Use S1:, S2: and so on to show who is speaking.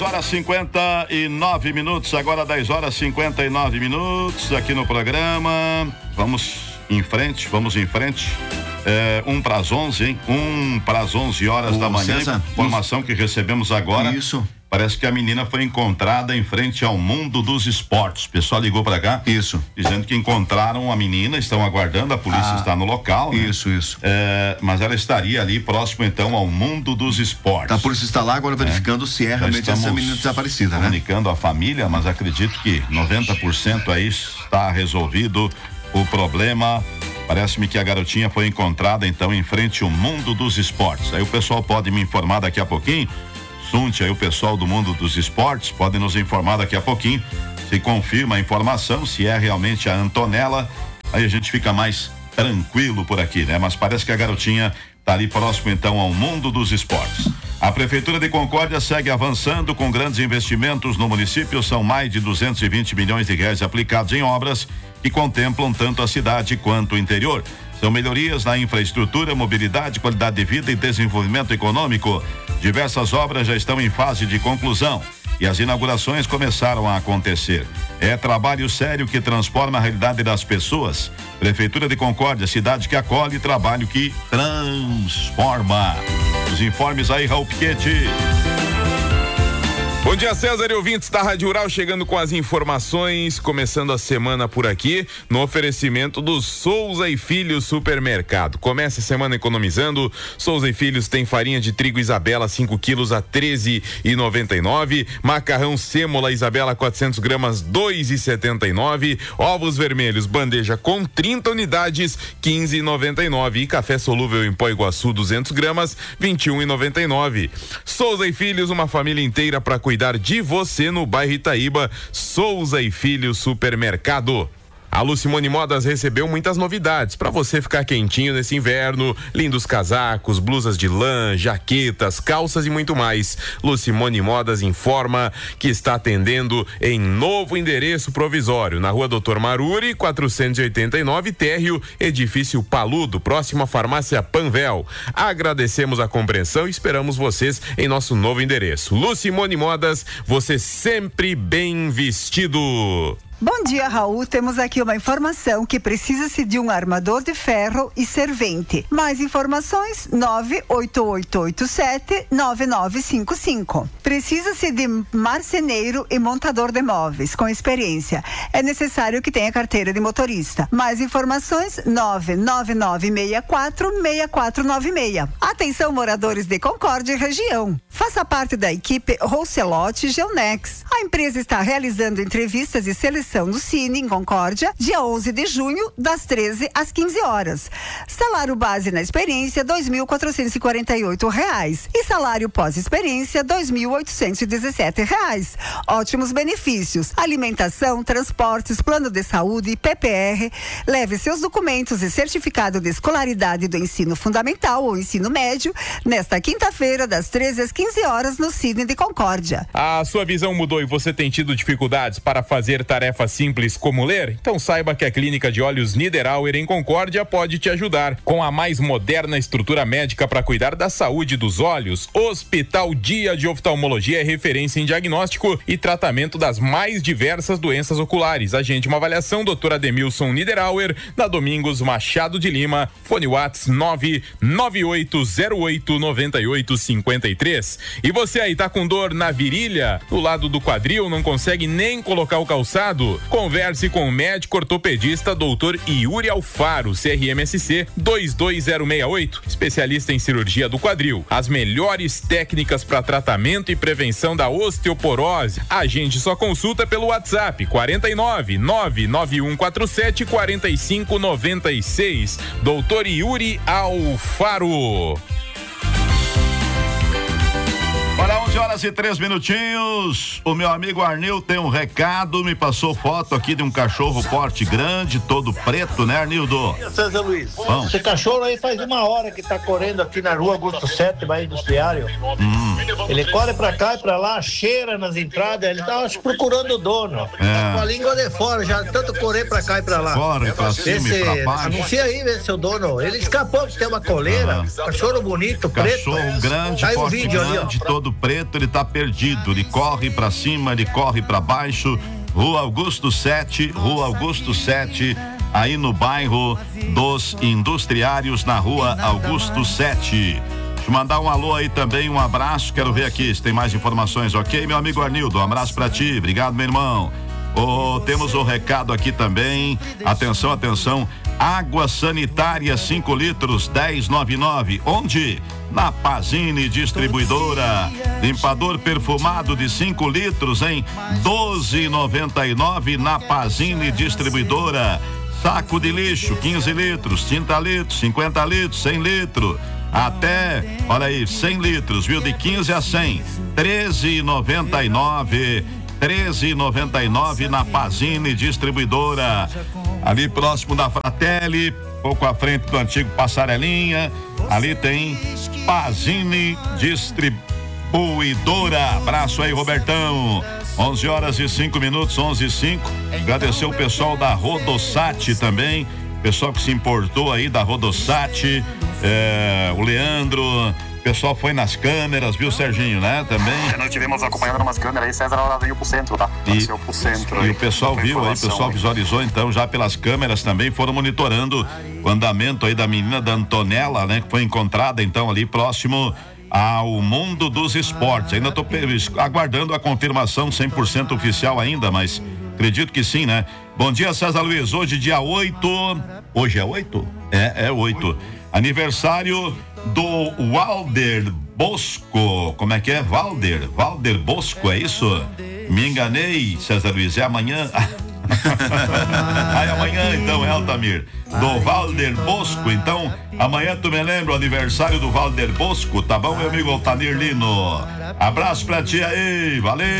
S1: Horas 59 minutos, agora 10 horas 59 minutos aqui no programa. Vamos em frente. 1 para as 11, hein? 1 para as 11 horas da manhã.
S2: César,
S1: informação que recebemos agora.
S2: Isso.
S1: Parece que a menina foi encontrada em frente ao Mundo dos Esportes. O pessoal ligou pra cá.
S2: Isso.
S1: Dizendo que encontraram a menina, estão aguardando, a polícia está no local. Né?
S2: Isso.
S1: Mas ela estaria ali próximo então ao Mundo dos Esportes.
S2: A polícia está lá agora verificando se é realmente essa menina desaparecida, né?
S1: Comunicando a família, mas acredito que 90% aí está resolvido o problema. Parece-me que a garotinha foi encontrada então em frente ao Mundo dos Esportes. Aí o pessoal pode me informar daqui a pouquinho. Aí o pessoal do Mundo dos Esportes pode nos informar daqui a pouquinho se confirma a informação, se é realmente a Antonella. Aí a gente fica mais tranquilo por aqui, né? Mas parece que a garotinha está ali próximo então ao Mundo dos Esportes. A Prefeitura de Concórdia segue avançando com grandes investimentos no município. São mais de 220 milhões de reais aplicados em obras que contemplam tanto a cidade quanto o interior. São melhorias na infraestrutura, mobilidade, qualidade de vida e desenvolvimento econômico. Diversas obras já estão em fase de conclusão e as inaugurações começaram a acontecer. É trabalho sério que transforma a realidade das pessoas. Prefeitura de Concórdia, cidade que acolhe, trabalho que transforma. Os informes aí, Raul Piquete.
S3: Bom dia, César e ouvintes da Rádio Rural, chegando com as informações, começando a semana por aqui, no oferecimento do Souza e Filhos Supermercado. Começa a semana economizando. Souza e Filhos tem farinha de trigo Isabela 5 quilos a 13,99, macarrão sêmola Isabela 400 gramas 2,79, ovos vermelhos bandeja com 30 unidades 15,99 e café solúvel em pó Iguaçu 200 gramas 21,99. Souza e Filhos, uma família inteira para cuidar de você no bairro Itaíba. Souza e Filhos Supermercado. A Lucimone Modas recebeu muitas novidades para você ficar quentinho nesse inverno. Lindos casacos, blusas de lã, jaquetas, calças e muito mais. Lucimone Modas informa que está atendendo em novo endereço provisório, na Rua Doutor Maruri, 489, térreo, edifício Paludo, próximo à farmácia Panvel. Agradecemos a compreensão e esperamos vocês em nosso novo endereço. Lucimone Modas, você sempre bem vestido.
S4: Bom dia, Raul. Temos aqui uma informação que precisa-se de um armador de ferro e servente. Mais informações, 98887-9955. Precisa-se de marceneiro e montador de móveis com experiência. É necessário que tenha carteira de motorista. Mais informações, 99964-6496. Atenção, moradores de Concórdia e região. Faça parte da equipe Rousselote Geonex. A empresa está realizando entrevistas de seleção no Cine, em Concórdia, dia 11 de junho, das 13 às 15 horas. Salário base na experiência, R$2.448. E salário pós-experiência, R$2.817. Ótimos benefícios: alimentação, transportes, plano de saúde, PPR. Leve seus documentos e certificado de escolaridade do ensino fundamental ou ensino médio nesta quinta-feira, das 13 às 15 horas, no Cine de Concórdia.
S3: A sua visão mudou e você tem tido dificuldades para fazer tarefas simples como ler? Então saiba que a Clínica de Olhos Niederauer em Concórdia pode te ajudar. Com a mais moderna estrutura médica para cuidar da saúde dos olhos, Hospital Dia de Oftalmologia é referência em diagnóstico e tratamento das mais diversas doenças oculares. Agende uma avaliação, Dr. Ademilson Niederauer, na Domingos Machado de Lima, fone WhatsApp 998089853. E você aí tá com dor na virilha, do lado do quadril, não consegue nem colocar o calçado? Converse com o médico ortopedista Dr. Yuri Alfaro, CRMSC 22068, especialista em cirurgia do quadril. As melhores técnicas para tratamento e prevenção da osteoporose. Agende sua consulta pelo WhatsApp 49991474596. Dr. Yuri Alfaro.
S1: Olha, 11 horas e 3 minutinhos. O meu amigo Arnil tem um recado, me passou foto aqui de um cachorro porte grande, todo preto, né, Arnildo?
S5: César Luiz. Bom. Esse cachorro aí faz uma hora que tá correndo aqui na rua Augusto 7, Baía Industriário. Ele corre pra cá e pra lá, cheira nas entradas, ele tá procurando o dono. Tá com a língua de fora, já tanto correr pra cá e pra lá.
S1: Corre pra cima e pra baixo.
S5: Anuncia aí, vê seu dono. Ele escapou de ter uma coleira, cachorro bonito, preto.
S1: Cachorro grande,
S5: tá
S1: porte
S5: vídeo
S1: grande,
S5: ali,
S1: todo preto. preto, ele tá perdido, ele corre pra cima, ele corre pra baixo. Rua Augusto 7, aí no bairro dos Industriários, na Rua Augusto 7. Deixa eu mandar um alô aí também, um abraço, quero ver aqui se tem mais informações, ok, meu amigo Arnildo, um abraço pra ti, obrigado, meu irmão. Temos um recado aqui também, atenção, água sanitária 5 litros, 10,99, onde? Na Pazini Distribuidora. Limpador perfumado de 5 litros em 12,99 na Pazini Distribuidora. Saco de lixo 15 litros, 30 litros, 50 litros, 100 litros. Até, olha aí, 100 litros, viu? De 15 a 100, 13,99 na Pazini Distribuidora. Ali próximo da Fratelli, pouco à frente do antigo Passarelinha, ali tem Pazini Distribuidora. Abraço aí, Robertão. 11h05, 11h05. Agradecer o pessoal da Rodosat também, pessoal que se importou aí da Rodosat, o Leandro. O pessoal foi nas câmeras, viu, Serginho, né? Também.
S6: Nós tivemos acompanhando umas câmeras aí, César, ela veio pro centro, tá? Apareceu pro centro.
S1: E o pessoal viu aí, o pessoal visualizou, então, já pelas câmeras também, foram monitorando o andamento aí da menina da Antonella, né? Que foi encontrada, então, ali próximo ao Mundo dos Esportes. Ainda tô aguardando a confirmação 100% oficial ainda, mas acredito que sim, né? Bom dia, César Luiz. Hoje, dia 8. Hoje é 8? É 8. Aniversário do Walder Bosco. Como é que é? Walder Bosco, é isso? Me enganei, César Luiz, é amanhã. Aí amanhã então, Altamir, do Walder Bosco. Então amanhã tu me lembra o aniversário do Walder Bosco, tá bom, meu amigo Altamir Lino? Abraço pra ti aí, valeu.